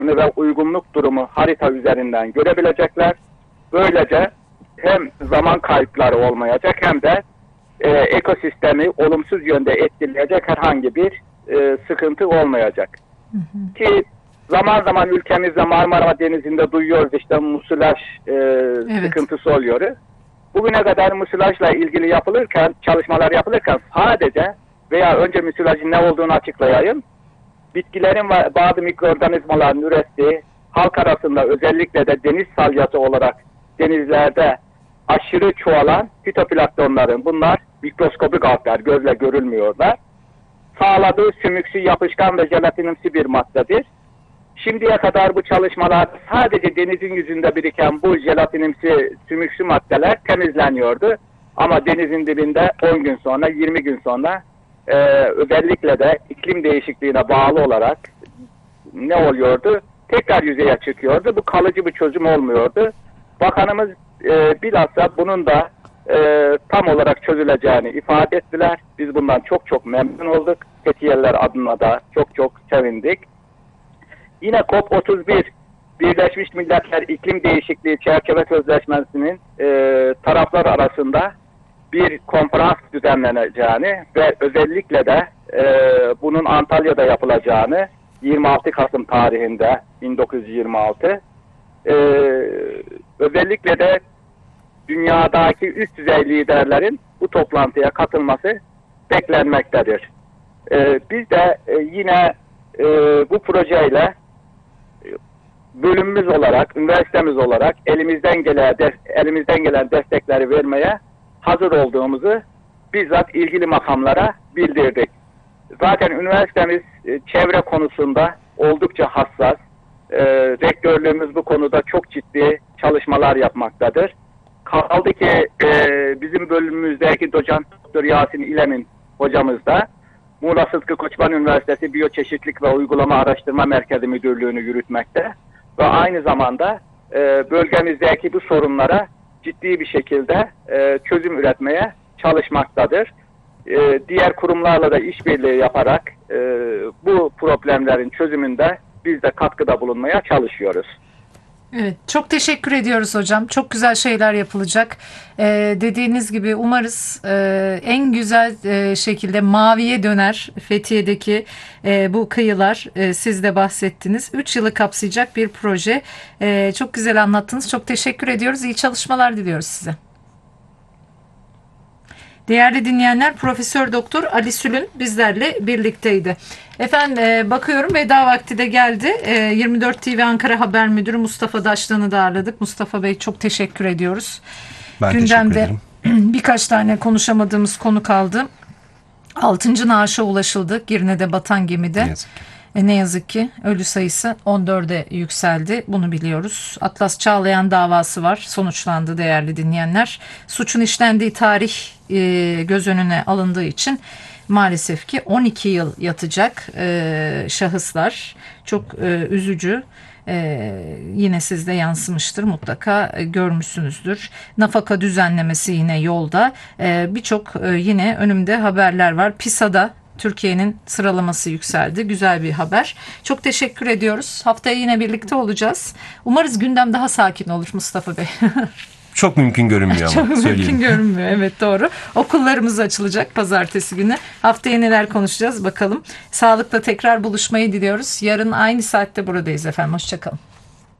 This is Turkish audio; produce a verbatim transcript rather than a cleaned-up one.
ve uygunluk durumu harita üzerinden görebilecekler. Böylece hem zaman kayıpları olmayacak hem de e, ekosistemi olumsuz yönde etkileyecek herhangi bir e, sıkıntı olmayacak. Hı hı. Ki zaman zaman ülkemizde Marmara Denizi'nde duyuyoruz işte musilaj e, evet. sıkıntısı oluyor. Bugüne kadar musilajla ilgili yapılırken, çalışmalar yapılırken sadece veya önce musilajın ne olduğunu açıklayayım. Bitkilerin ve bazı mikroorganizmaların ürettiği halk arasında özellikle de deniz salyası olarak denizlerde aşırı çoğalan fitoplanktonların, bunlar mikroskobik alglar, gözle görülmüyorlar. Sağladığı sümüksü, yapışkan ve jelatinimsi bir maddedir. Şimdiye kadar bu çalışmalar sadece denizin yüzünde biriken bu jelatinimsi, sümüksü maddeler temizleniyordu. Ama denizin dibinde on gün sonra, yirmi gün sonra e, özellikle de iklim değişikliğine bağlı olarak ne oluyordu? Tekrar yüzeye çıkıyordu. Bu kalıcı bir çözüm olmuyordu. Bakanımız e, bilhassa bunun da e, tam olarak çözüleceğini ifade ettiler. Biz bundan çok çok memnun olduk. Fethiyeliler adına da çok çok sevindik. Yine COP otuz bir Birleşmiş Milletler İklim Değişikliği Çerçeve Sözleşmesi'nin e, taraflar arasında bir konferans düzenleneceğini ve özellikle de e, bunun Antalya'da yapılacağını yirmi altı Kasım tarihinde bin dokuz yüz yirmi altı e, özellikle de dünyadaki üst düzey liderlerin bu toplantıya katılması beklenmektedir. E, biz de e, yine e, bu projeyle bölümümüz olarak, üniversitemiz olarak elimizden gelen elimizden gelen destekleri vermeye hazır olduğumuzu bizzat ilgili makamlara bildirdik. Zaten üniversitemiz çevre konusunda oldukça hassas. E, rektörlüğümüz bu konuda çok ciddi çalışmalar yapmaktadır. Kaldı ki e, bizim bölümümüzdeki doçent Doktor Yasin İlemin hocamız da Muğla Sıtkı Koçman Üniversitesi Biyoçeşitlik ve Uygulama Araştırma Merkezi Müdürlüğü'nü yürütmekte ve aynı zamanda e, bölgemizdeki bu sorunlara ciddi bir şekilde e, çözüm üretmeye çalışmaktadır. E, diğer kurumlarla da işbirliği yaparak e, bu problemlerin çözümünde biz de katkıda bulunmaya çalışıyoruz. Evet, çok teşekkür ediyoruz hocam. Çok güzel şeyler yapılacak. Ee, dediğiniz gibi umarız e, en güzel e, şekilde maviye döner Fethiye'deki e, bu kıyılar. E, siz de bahsettiniz. üç yılı kapsayacak bir proje. E, çok güzel anlattınız. Çok teşekkür ediyoruz. İyi çalışmalar diliyoruz size. Değerli dinleyenler, Profesör Doktor Ali Sülün bizlerle birlikteydi. Efendim e, bakıyorum veda vakti de geldi. E, yirmi dört T V Ankara Haber Müdürü Mustafa Daştan'ı da ağırladık. Mustafa Bey çok teşekkür ediyoruz. Ben Gündemde teşekkür ederim. birkaç tane konuşamadığımız konu kaldı. Altıncı naaşa ulaşıldı. Girne'de batan gemide. Ne yazık ki. E, ne yazık ki ölü sayısı on dörde yükseldi. Bunu biliyoruz. Atlas Çağlayan davası var. Sonuçlandı değerli dinleyenler. Suçun işlendiği tarih e, göz önüne alındığı için maalesef ki on iki yıl yatacak e, şahıslar. Çok e, üzücü. Ee, yine sizde yansımıştır, mutlaka e, görmüşsünüzdür. Nafaka düzenlemesi yine yolda. Ee, Birçok e, yine önümde haberler var. PISA'da Türkiye'nin sıralaması yükseldi. Güzel bir haber. Çok teşekkür ediyoruz. Haftaya yine birlikte olacağız. Umarız gündem daha sakin olur Mustafa Bey. Çok mümkün görünmüyor ama. Çok söyleyeyim. mümkün görünmüyor. Evet, doğru. Okullarımız açılacak pazartesi günü. Haftaya neler konuşacağız bakalım. Sağlıkla tekrar buluşmayı diliyoruz. Yarın aynı saatte buradayız efendim. Hoşçakalın.